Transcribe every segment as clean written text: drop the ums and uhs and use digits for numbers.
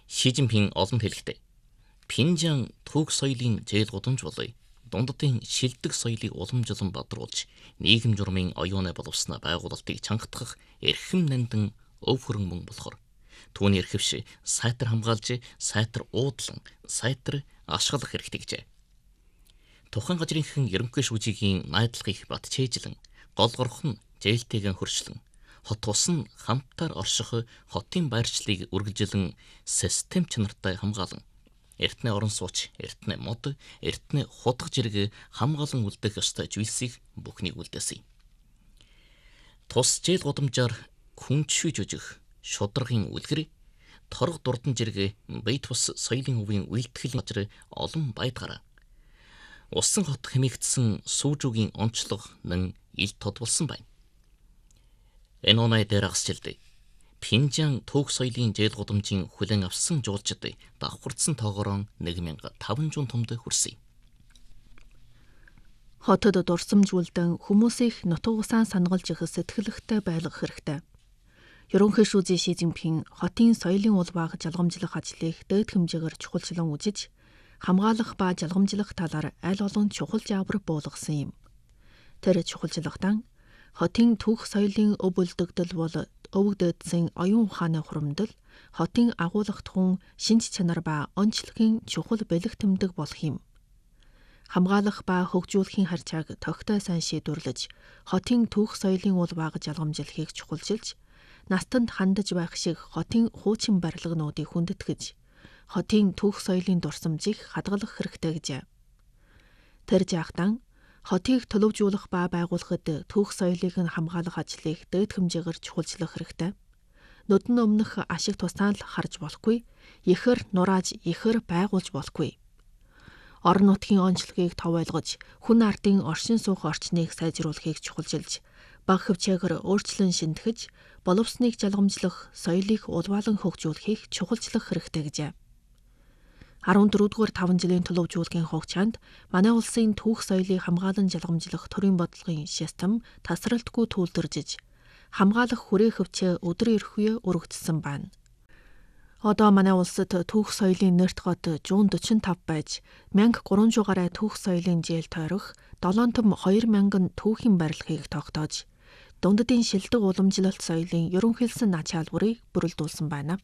Шижинпин олонд хэлэхдээ Пинжан түүх соёлын зээл гудамж болоё. Дунддын шилдэг соёлыг уламжлан бадруулж, нийгэм журмын оюунаа боловсноо байгуулалтыг чангатгах эрхэм нандин өв хөрөн мөн болохоор түүний эрхэвш сайтар хамгаалж, сайтар уудлан, сайтар ашиглах хэрэгтэй гэжээ. Тухайн газрынхан ерөнхий шүүжигийн найдлага их батчээжлэн, гол горхон зээлтэйгэн хөршлөн, хот ус нь хамтаар орших хотын байршлыг үргэлжилэн систем чанартай хамгаалan эртний орон сууч, эртний мод, эртний худах жирэг хамгаалan үлдэх ёстой зүйлсийг бүхнийг үлдээсэн. Тус зээл гудамжаар хүнчшиж үжих шударгын үлгэр, торго дурдан жирэг бие тус соёлын өвийн үйлдэхлийн газар олон байдгараа. Усан хот хэмээгдсэн сүүжүүгийн онцлог нэн ил тодулсан байна. Энэ оноо дээр агсжилдэ. Пинжан түүх соёлын зээл гудамжийн хүлээн авсан жуулчид давхарцсан тоогоор 1500 томд хүрсэн. Хотод дурсамжуулдан хүмүүсийг нутаг усаан сангалж их сэтгэлэгтэй байлгах хэрэгтэй. Ерөнхий шүүжийн Шижинпин хотын соёлын улбааг жалгамжлах ажлыг дээд хэмжээгээр чухалчлан үзэж, хамгаалах ба жалгамжлах талаар аль олон чухал заавар буулгасан юм. Тэр чухалчлагтан хотын түүх соёлын өв үлдэгдэл бол өвөгдөөдсөн оюун ухааны хурамдал, хотын агуулгах тун шинж чанар ба онцлогийн чухал бэлэг тэмдэг болох юм. Хамгаалах ба хөгжүүлэхийн харьцааг тогттой сайн шийдвэрлэж, хотын түүх соёлын улбааг жалгамжлахыг чухалчилж, настанд хандаж байх шиг хотын хуучин барилгынуудыг хүндэтгэж, хотын түүх соёлын дурсамжийг хадгалах хэрэгтэй гэжээ. Тэр жаахтан хотыг төлөвжүүлэх ба байгуулахад түүх соёлыг нь хамгаалах ажлыг дээд хэмжээгээр чухалчлах хэрэгтэй. Нүдэн өмнөх ашиг тусаан л харж болохгүй, ихэр нурааж ихэр байгуулж болохгүй. Орон нутгийн онцлогийг тов ойлгож, хүн ардын оршин суух орчныг сайжруулахыг чухалчилж, бага хэмжээгээр өөрчлөн шинтгэж, боловсныг жалгамжлах, соёлыг улбаалан хөгжүүлэхийг чухалчлах хэрэгтэй гэжээ. 14-р 5 жилийн төлөвжүүлгийн хугацаанд манай улсын түүх соёлыг хамгаалан жалгамжлах төрийн бодлогын систем тасралтгүй түүлдэржиж, хамгаалах хүрээ хөвчөө өдөр эрхвээ өргөжсөн байна. Одоо манай улсад түүх соёлын нэрт гот 145 байж, 1300 гаруй түүх соёлын зээл тойрох 7 том 2000 түүхийн барилгыг тогтоож, дунддын шилдэг уламжлалт соёлын ерөнхийлсөн ач халдварыг бүрэлдүүлсэн байна.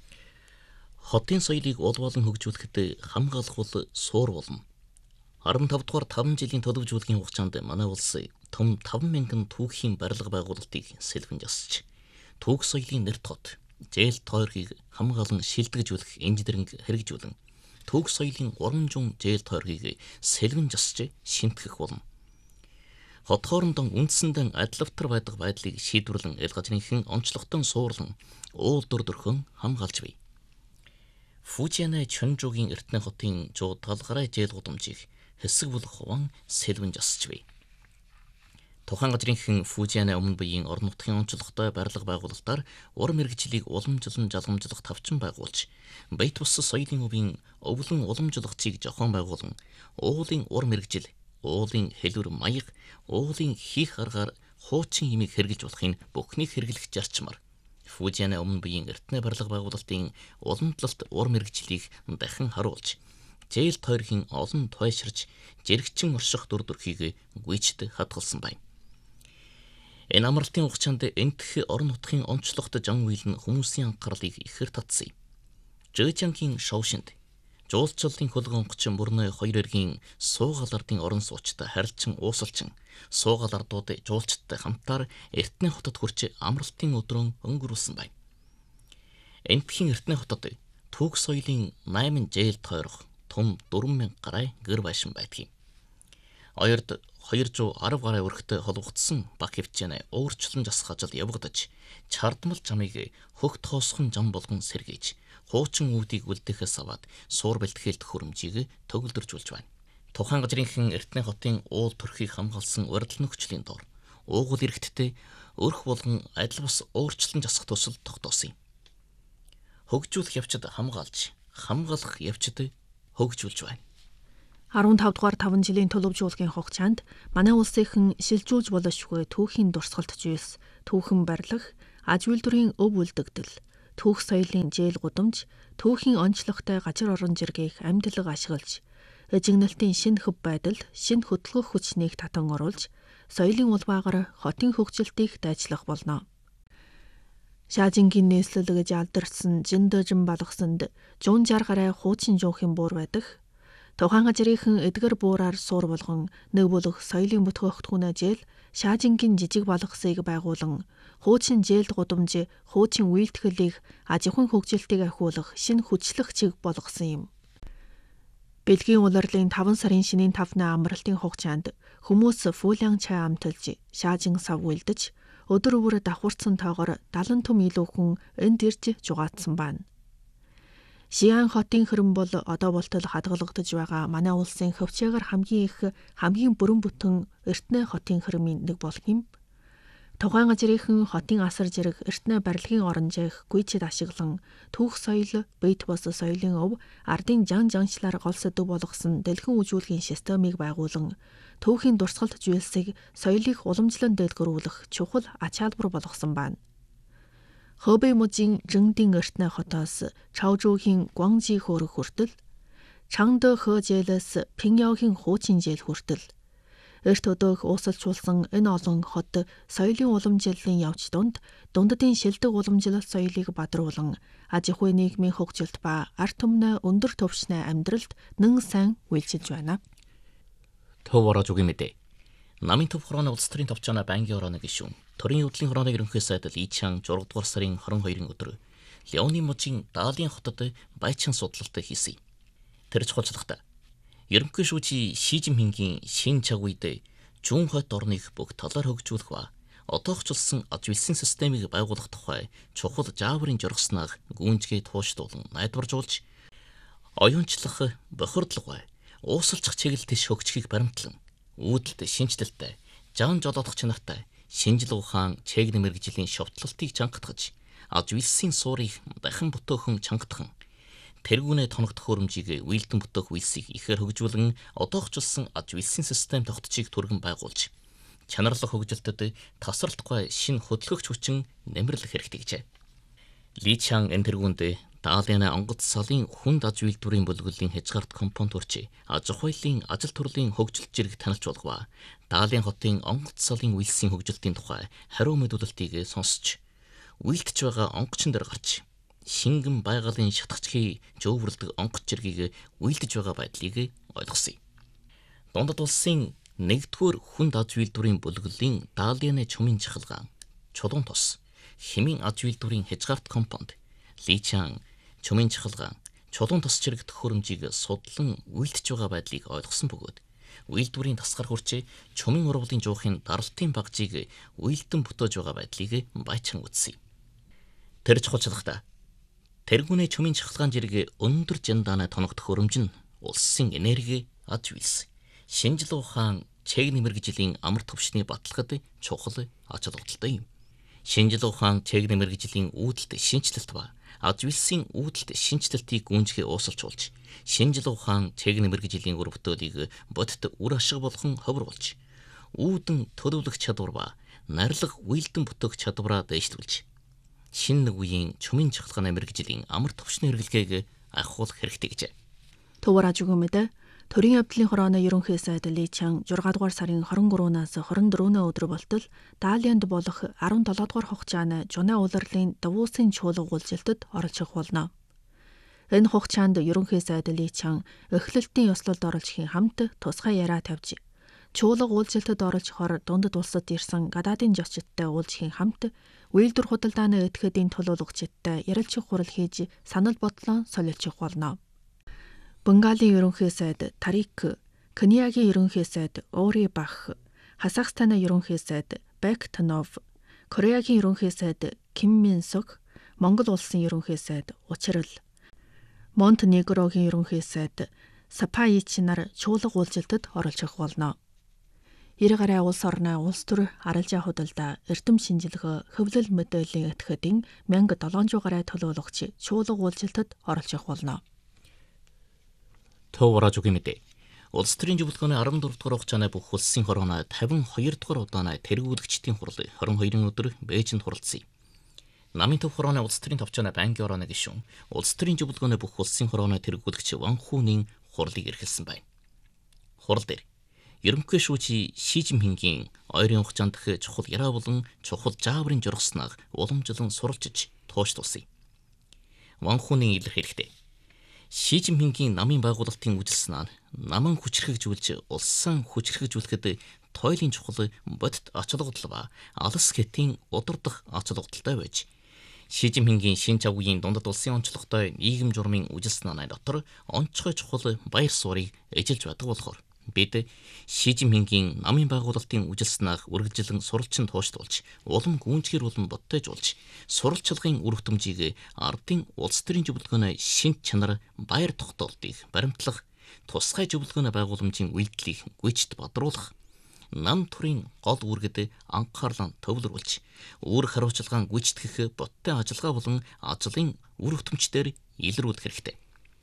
Хотын соёлыг улбаалан хөгжүүлэхэд хамгаалах бол суур болно. 15 дугаар 5 жилийн төлөвжүүлгийн хугацаанд манай улс том 5000 түүхийн барилга байгуулалтыг сэлгэн засч, түүх соёлын нэрт гот, зээл тойргийг хамгаалан шилдэгжүүлэх инженеринг хэрэгжүүлэн, түүх соёлын 300 зээл тойргийг сэлгэн засч шинтгэх болно. Хот хоорондон үндсэндээ адилвтар байдаг байдлыг шийдвэрлэн эл газрынхан онцлогтой суурлан уул дүр төрхөн хамгаалж бий. Фужианай Чонжуугийн эртний хотын 170 гаруй зээл гудамжийг хэсэг болох хуван сэлвэн засч бий. Тухайн газрынхан Фужианай өмнө буян орон нутгийн онцлогтой барилга байгуулалтаар урам мэргэжлийг уламжлан жалгамжлах тавчин байгуулж, бие тус соёлын өвийн өвлөн уламжлагчийг зохион байгуулан, уулын урам мэргэжил, уулын хэлбэр маяг, уулын хийх аргаар хуучин имийг хэрэгжилж болохын бүхнийг хэрэглэх зарчмаар Фужианай өмнө буян эртний барилга байгуулалтын уламжлалт урам мэргэжлийг дахин харуулж, зээл тойргийн олон тойширч, жирэгчин орших дүр төрхийг гүйцэд хадгалсан байна. Энэ амралтын хугацаанд энтх орон нутгийн онцлогт жан уйлн хүмүүсийн анхаарлыг ихэр татсан. Жэжангийн шоушинд жуулчлалын хөлгөөнгч мөрнө 2 эргийн суугаал ардын орон суучтай харилцан уусалчин суугаал ардууд жуулчдтай хамтаар эртний хотод хүрч амралтын өдрөө өнгөрүүлсэн байна. Энтхийн эртний хотод түүх соёлын 8 зээл тойрох том 4000 гаруй гэр байшин байдаг юм. Оёрд 210 гаруй өрхтө холбогдсон баг хвчэнэ өөрчлөн засах ажил явагдаж, чардмал замыг хөгт хоосхон зам болгон сэргийж, хуучин үүдийг үлдэхээс аваад суур бэлтгэлт хөрөмжийг төгөлдөржүүлж байна. Тухайн газрынхан эртний хотын уул төрхийг хамгаалсан урьдчилан нөхцөлийн дор уугуул эрэгтдээ өрх болгон адил бас өөрчлөн засах төсөл тогтоосон юм. Хөгжүүлэх явцад хамгаалж, хамгаалах явцад хөгжүүлж байна. 15 дугаар 5 жилийн төлөвжүүлгийн хугацаанд манай улсынхан шилжүүлж болошгүй түүхийн дурсгалт зүйлс, түүхэн барилга, аж үйлдвэрийн өв үлдэгдэл, түүх соёлын зээл гудамж, түүхийн онцлогтой газар орон жиргэх амьдлаг ашиглаж, эжигнэлтийн шинэ хөв байдал, шинэ хөдөлгөх хүчнийг татан оруулж, соёлын улбаагаар хотын хөгжилтийг дайчлах болно. Шаажингийн нийслэл гэж алдарсан жиндөжин балгасанд 160 гаруй хуучин жуухын буур байдаг. Тухайн газрынхан эдгэр буураар суур болгон нэг болох соёлын бүтээгдэхүүнээ жээл шаажингийн жижиг балгасыг байгуулан хуучин зээлд гудамж, хуучин үйлдэлийг аж ахуйн хөгжилтийг ахиулах шинэ хүчлэх чиг болгосон юм. Бэлгийн улирлын 5 сарын шинийн 5-ны амралтын хугацаанд хүмүүс фулиан чай амталж, шаажин сав үйлдэж, өдөр бүр давхурцсан тоогоор 70 түм илүү хүн энд ирж жугаацсан байна. Шиан хотын хөрөн бол одоо болтол хадгалагдаж байгаа манай улсын хөвчөөгөр хамгийн бүрэн бүтэн эртнээ хотын хөрмийн нэг болох юм. Тухайн газрынхан хотын асар зэрэг эртнээ барилгын оронжих гүйцэд ашиглан түүх соёл, бит бос соёлын өв, ардын жанчлаар гол сэдв болгосон дэлгэн үжүүлгийн системийг байгуулан түүхийн дурсгалт зүйлсийг соёлыг уламжлан дэлгэрүүлэх чухал ач холбогдол болгосон байна. Хэбэй мужийн Жингдийн эртнээ хотоос Чаожуугийн Гуанжи хөөрөх хүртэл, Чангдэ Хэжээлээс Пиньяогийн хуучин зээл хүртэл эрт өдөөх уусалжуулсан энэ олон хот соёлын уламжлалын явц дунддын шилдэг уламжлалт соёлыг бадруулан аж ахуй нийгмийн хөгжилт ба ард түмнээ өндөр түвшний амьдралд нэн сайн үйлчилж байна. Төв орож үгүй мэдээ. Намын төв хорооны улс төрийн товчооноо байнгын хорооны гишүүн, төрийн хөдлийн хорооны ерөнхий сайд Ли Чан 6 дугаар сарын 22-ны өдөр Леоны мужийн Даалын хотод баячин судлалт хийсэн. Тэр чухалчлахтаа ерөнхий шүүжи Ши Жинпингийн шин чаг үед Жун хойд орныг бүх талаар хөгжүүлэх ба одоохчлсон аж билсэн системийг байгуулах тухай чухал жааврын жургаснаар гүнзгий тууштуулан найдваржуулж, оюунчлах, бохирдлого, уусалчих чиглэл тийш хөгжихийг баримтлан, үүдэлт шинжлэлтэй, жан жолоодох чанартай, шинжил ухаан, чег мэргэжлийн шовтлолтыг чангатгаж, аж билсийн суурийг дахин бүтөөхөн чангатхан, тэргүүнээ тоногдох хөрөмжийг үйлдэн бүтээх үйлсийг ихээр хөгжүүлэн одоохчлсон аж билсийн систем тогтцыг түргэн байгуулж, чанарлах хөгжилтөд тасралтгүй шинэ хөдөлгөгч хүчин нэмэрлэх хэрэгтэй гэжээ. Ли Чан энэ тэргүүнд Даалын онгоц салын хүнд аж үйлдвэрийн бүлэглэлийн хязгаарт компонд хүрч аж ахуйлын ажил төрлийн хөгжилт зэрэг танилж болгоо. Даалын хотын онгоц салын үйлсийн хөгжилтийн тухай хариу мэдүүлэлтийг сонсч, үйлдэж байгаа онгоцон дээр гарч шингэн байгалийн шатгчгийн жөөвөрлөг онгоц зэргийг үйлдэж байгаа байдлыг ойлгосон. Дундад улсын 1-р хүнд аж үйлдвэрийн бүлэглэлийн Даалын чумын чахалгаан, чулуун тос, хэмийн аж үйлдвэрийн хязгаарт компонд, Ли Чан чумын чахалгаан, чулуун тос чирэгдэх хөрөмжийг судлан үйлдэж байгаа байдлыг ойлгосон бөгөөд үйлдвэрийн тасгаар хүрч чумын урвалын жуухын даралтын багжийг үйлдэн бүтээж байгаа байдлыг баячин үзсэн. Тэр чухалчлахтаа тэргүүний чумын чахалгаан зэрэг өндөр жандааны тоногдох хөрөмж нь улсын энерги, аж үйлс, шинжил ухаан, чег мэргэжлийн амар түвшний баталгад чухал ач холбогдолтой юм. Шинжил ухаан, чег мэргэжлийн үүдэлт шинжилэлт ба аж билсийн үүдэлт шинжилэлтийг гүнзгий уусалжуулж, шинжил ухаан, чег мэргэжлийн үр бүтээлийг бодит үр ашиг болгон ховор болж, үүдэн төлөвлөх чадвар ба нарилга үйлдэн бүтээх чадвараа дэвшлүүлж, шинэ нэг үеийн чумын чахалгааны мэргэжлийн амар түвшний хэрэглэгийг ахиулах хэрэгтэй гэжээ. Төвөр аж ахуйн мэдээ. Төрийн явдлын хорооны ерөнхий сайд Ли Чан 6 дугаар сарын 23-наас 24-ний өдөр болтол Даалинд болох 17 дугаар хугацаанд Жунаа улирлын Давуусын чуулга уулзалтад оролцох болно. Энэ хугацаанд ерөнхий сайд Ли Чан эхлэлтийн ёслолд оролцохын хамт тусгай яриа тавьж, чуулга уулзалтад оролцохоор дундад улсад ирсэн гадаадын зочдтой уулзахын хамт үйлдвэр худалдааны этгээдийн төлөөлөгчдтэй ярилцах хурал хийж санал бодлоо солилцох болно. Бенгалийн ерөнхий сайд Тарик, Кениягийн ерөнхий сайд Ори Бах, Казахстаны ерөнхий сайд Бек Танов, Кореагийн ерөнхий сайд Ким Мин Сок, Монгол улсын ерөнхий сайд Учрал, Монтенегрогийн ерөнхий сайд Сапаич нар чуулга уулзалтад оролцох болно. 90 гаруй улс орны улс төр арилжаа худалдаа, эрдэм шинжилгээ, хөвлөл мэдээллийн этгээдийн 1700 гаруй төлөөлөгч чуулга уулзалтад оролцох болно. Төв орож үгүй мэдээ. Улс төрийн зөвлөгөөний 14 дугаар хугацааны бүх улсын хорооны 52 дугаар удааны тэргүүлэгчдийн хурал 22-ны өдөр Бээжинд хуралдсан. Намын төв хорооны улс төрийн товчооны банкны хорооны гишүүн улс төрийн зөвлөгөөний бүх улсын хорооны тэргүүлэгч Ван Хүнийн хурлыг эрхэлсэн байна. Хурал дээр ерөнхий шүүжий Ши Жинпингийн ойрын хугацаанд чухал яраа болон чухал жааврын жургаснаг уламжлан суралцж тууштуулсан. Ван Хүнийн илэрхийлэхдээ Ши Жинпингийн намын байгуулалтын үжилснаа наман хүчрхэгжүүлж улсаа хүчрхэгжүүлэхэд тойлын чухал бодит ач холбогдол ба алс хэтийн удирдах ач холбогдолтой байж Ши Жинпингийн шин чавгийн дундад улсын онцлогтой нийгэм журмын үжилснаа дотор онцгой чухал баяр суурийг эжилж байдаг болохоор бид Ши Жинпингийн намын байгуулалтын үжилснаа үргэлжлэн суралцсан тууштуулж улам гүнзгийр болон боттойжуулж суралцлагын үр хөтөмжийг ардын улс төрийн зөвлөгөөний шинж чанар баяр тогтоолтыг баримтлах тусгай зөвлөгөөний байгууламжийн үйлдэлийг гүйцэд бодруулах нам төрийн гол үүргэд анхаарлаа төвлөрүүлж үүрэг хариуцлагаа гүйцэтгэх боттой ажиллагаа болон ажлын үр хөтөмжтөр илрүүлэх хэрэгтэй.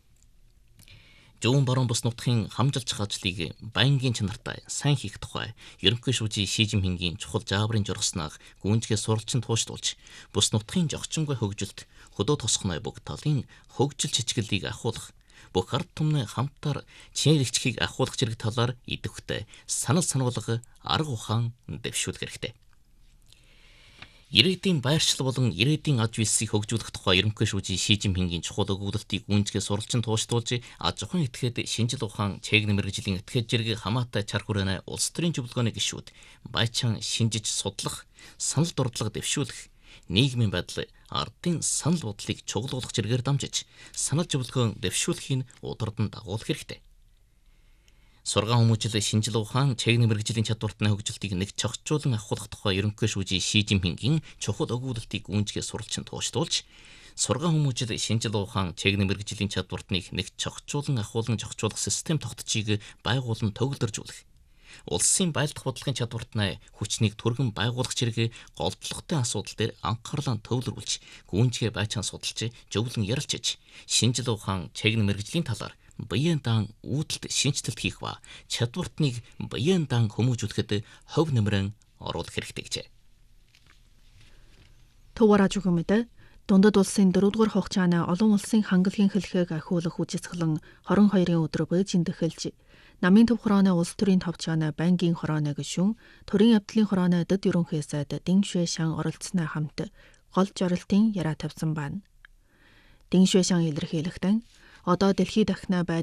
Зүүн баруун бус нутгийн хамжилчих ажлыг байнгын чанартай сайн хийх тухай ерөнхий шүүжий Ши Жинпингийн чухал жааврын жургаснаа гүнзгий суралцсан тууштуулж бус нутгийн жогчингүй хөгжилд хөдөө тосгоны бүх талын хөгжил чичгэлийг ахуулах бүх ард түмний хамтаар чиглэлчгийг ахуулах зэрэг талаар идэвхтэй санал сануулга арга ухаан дэвшүүлэх хэрэгтэй. Ирээдүйн байршлал болон ирээдүйн аж үйлсийг хөгжүүлэх тухай ерөнхий шүүжий Ши Жинпингийн чухал өгүүлэлтийг гүнзгий суралцсан тууштуулж аж ахуйн этгээд шинжил ухаан чэглэн мэргэжлийн этгээд зэрэг хамаатай чар хүрээний улс төрийн зөвлөгөөний гишүүд баячаан шинжиж судлах, санал дурдлага дэвшүүлэх, нийгмийн байдал ардын санал бодлыг чуглуулах зэргээр дамжиж санал зөвлөгөөн дэвшүүлэхийг удирдан дагуулах хэрэгтэй. Сургаан хүмүүжил шинжил ухаан чэглэн мэргэжлийн чадвартны хөгжилтийг нэг чогтжуулан ахуулах тухай ерөнхий шүүжий Ши Жинпингийн чухал өгүүлэлтийг гүнзгий суралцсан тууштуулж сургаан хүмүүжил шинжил ухаан чэглэн мэргэжлийн чадвартныг нэг чогтжуулан ахуулан зохицуулах систем тогтцыг байгуулан төгөлдржүүлэх. Улсын байлдах бодлогын чадвартны хүчнийг түргэн байгуулах зэрэг голдлоготой асуудал дээр анхаарлаа төвлөрүүлж гүнзгий байчаан судалж зөвлөн ярилцж шинжил ухаан чэглэн мэргэжлийн талаар баян дан үүдэлт шинжилт хийх ба чадвартныг баян дан хүмүүжүүлэхэд хов нэмрэн оруулах хэрэгтэй гэжээ. Төвөраж өгмөд дундад улсын 4-р хугацааны олон улсын хангалагын хэлхийг ахиулах үжицгэлэн 22-ын өдөр Бээжинд эхэлж намын төв хорооны улс төрийн товчооны банкны хорооны гишүүн төрийн явдлын хорооны дэд ерөнхий сайд Дэн Шуэшан оролцсоны хамт гол зорилтын яраа тавьсан байна. Дэн Шуэшан илэрхийлэхдээ одоо дэлхийд дахна